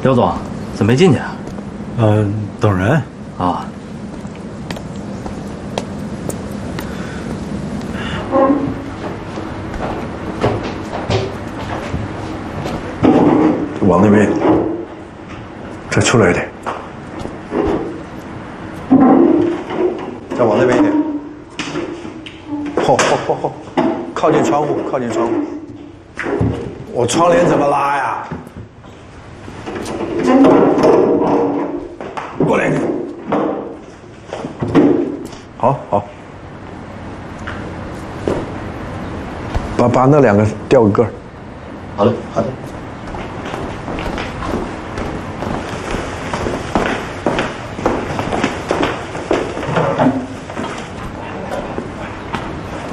刘总，怎么没进去啊？ 等人啊。 往那边一点，再出来一点，再往那边一点。嚯，靠近窗户，靠近窗户。我窗帘怎么拉呀？过来一点。好。把那两个调个个儿。 好嘞。